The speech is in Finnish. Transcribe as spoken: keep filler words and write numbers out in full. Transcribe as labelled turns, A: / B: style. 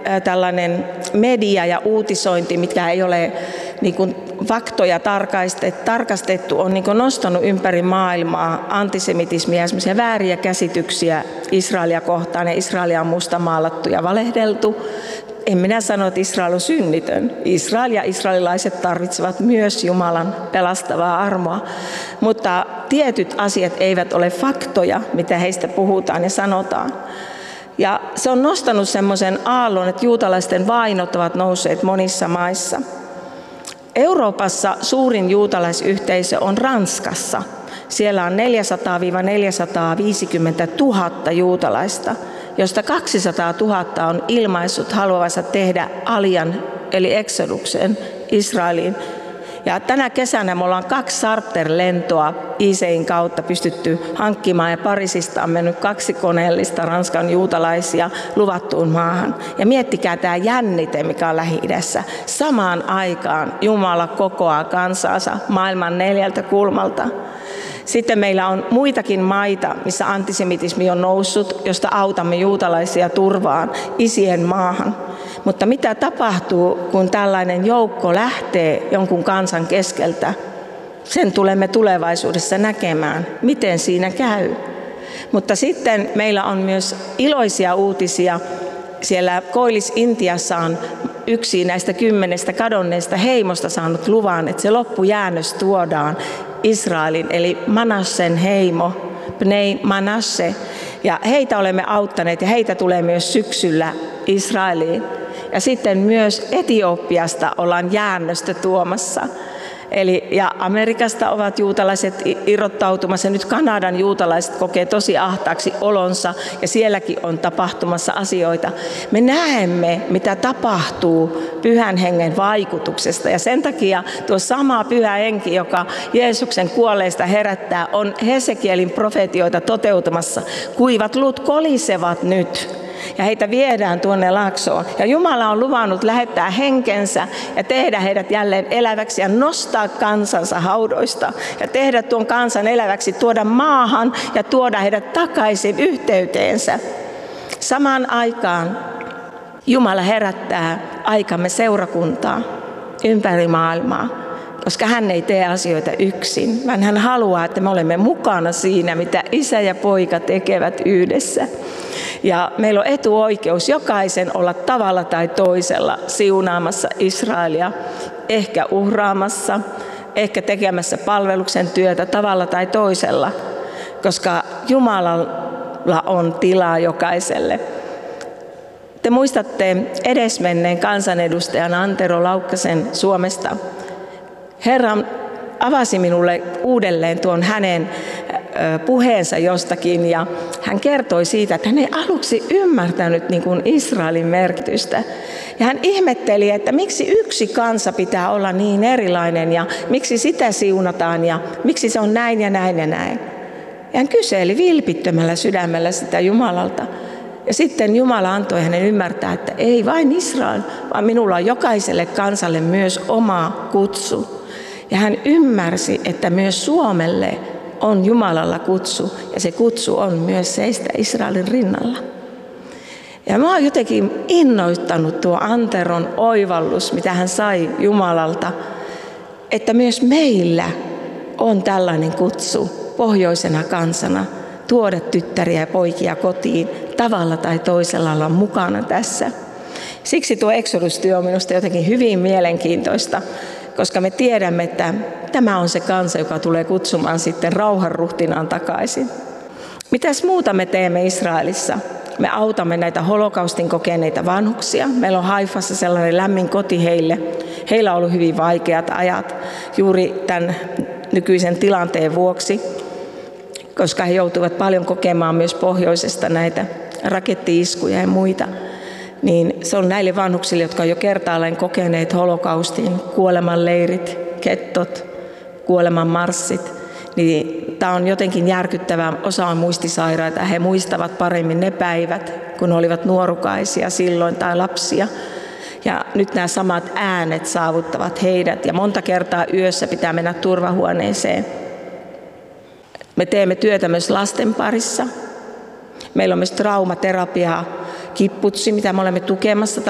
A: tällainen media ja uutisointi, mitkä ei ole niin kuin faktoja tarkastettu, on niin kuin nostanut ympäri maailmaa antisemitismiä ja semmoisia vääriä käsityksiä Israelia kohtaan, ja Israelia on mustamaalattu ja valehdeltu. En minä sano, että Israel on synnitön. Israel ja israelilaiset tarvitsevat myös Jumalan pelastavaa armoa, mutta tietyt asiat eivät ole faktoja, mitä heistä puhutaan ja sanotaan. Ja se on nostanut semmoisen aallon, että juutalaisten vainot ovat nousseet monissa maissa. Euroopassa suurin juutalaisyhteisö on Ranskassa. Siellä on neljäsataa neljäsataaviisikymmentä tuhatta juutalaista, josta kaksisataatuhatta on ilmaissut haluavansa tehdä alian eli exoduksen Israeliin. Ja tänä kesänä me ollaan kaksi charterlentoa I C I:n kautta pystytty hankkimaan, ja Pariisista on mennyt kaksi koneellista Ranskan juutalaisia luvattuun maahan. Ja miettikää tämä jännite, mikä on Lähi-idässä. Samaan aikaan Jumala kokoaa kansansa maailman neljältä kulmalta. Sitten meillä on muitakin maita, missä antisemitismi on noussut, josta autamme juutalaisia turvaan isien maahan. Mutta mitä tapahtuu, kun tällainen joukko lähtee jonkun kansan keskeltä? Sen tulemme tulevaisuudessa näkemään, miten siinä käy. Mutta sitten meillä on myös iloisia uutisia. Siellä Koillis-Intiassa on yksi näistä kymmenestä kadonneesta heimosta saanut luvan, että se loppujäännös tuodaan Israelin, eli Manassen heimo, Bnei Manasse. Ja heitä olemme auttaneet, ja heitä tulee myös syksyllä Israeliin. Ja sitten myös Etiopiasta ollaan jäännöstä tuomassa. Eli, ja Amerikasta ovat juutalaiset irrottautumassa. Nyt Kanadan juutalaiset kokee tosi ahtaaksi olonsa, ja sielläkin on tapahtumassa asioita. Me näemme, mitä tapahtuu Pyhän Hengen vaikutuksesta. Ja sen takia tuo sama Pyhä Henki, joka Jeesuksen kuolleista herättää, on Hesekielin profetioita toteutumassa. Kuivat luut kolisevat nyt. Ja heitä viedään tuonne laaksoon. Ja Jumala on luvannut lähettää henkensä ja tehdä heidät jälleen eläväksi ja nostaa kansansa haudoista. Ja tehdä tuon kansan eläväksi, tuoda maahan ja tuoda heidät takaisin yhteyteensä. Samaan aikaan Jumala herättää aikamme seurakuntaa ympäri maailmaa, koska hän ei tee asioita yksin, vaan hän haluaa, että me olemme mukana siinä, mitä isä ja poika tekevät yhdessä. Ja meillä on etuoikeus jokaisen olla tavalla tai toisella siunaamassa Israelia, ehkä uhraamassa, ehkä tekemässä palveluksen työtä tavalla tai toisella, koska Jumalalla on tilaa jokaiselle. Te muistatte edesmenneen kansanedustajan Antero Laukkasen Suomesta. Herra avasi minulle uudelleen tuon hänen puheensa jostakin, ja hän kertoi siitä, että hän ei aluksi ymmärtänyt niin kuin Israelin merkitystä. Ja hän ihmetteli, että miksi yksi kansa pitää olla niin erilainen, ja miksi sitä siunataan, ja miksi se on näin ja näin ja näin. Ja hän kyseli vilpittömällä sydämellä sitä Jumalalta. Ja sitten Jumala antoi hänen ymmärtää, että ei vain Israel, vaan minulla on jokaiselle kansalle myös oma kutsu. Ja hän ymmärsi, että myös Suomelle on Jumalalla kutsu, ja se kutsu on myös seistä Israelin rinnalla. Ja mä oon jotenkin innoittanut tuo Anteron oivallus, mitä hän sai Jumalalta, että myös meillä on tällainen kutsu pohjoisena kansana tuoda tyttäriä ja poikia kotiin tavalla tai toisella olla mukana tässä. Siksi tuo Exodus-työ on minusta jotenkin hyvin mielenkiintoista, koska me tiedämme, että tämä on se kansa, joka tulee kutsumaan sitten rauhanruhtinaan takaisin. Mitäs muuta me teemme Israelissa? Me autamme näitä holokaustin kokeneita vanhuksia. Meillä on Haifassa sellainen lämmin koti heille. Heillä on ollut hyvin vaikeat ajat juuri tämän nykyisen tilanteen vuoksi, koska he joutuvat paljon kokemaan myös pohjoisesta näitä rakettiiskuja ja muita. Niin se on näille vanhuksille, jotka on jo kertaalleen kokeneet holokaustin, kuolemanleirit, kettot, kuolemanmarssit. Niin tämä on jotenkin järkyttävää. Osa on muistisairaita. He muistavat paremmin ne päivät, kun olivat nuorukaisia silloin tai lapsia. Ja nyt nämä samat äänet saavuttavat heidät. Ja monta kertaa yössä pitää mennä turvahuoneeseen. Me teemme työtä myös lasten parissa. Meillä on myös traumaterapiaa, kipputsi, mitä me olemme tukemassa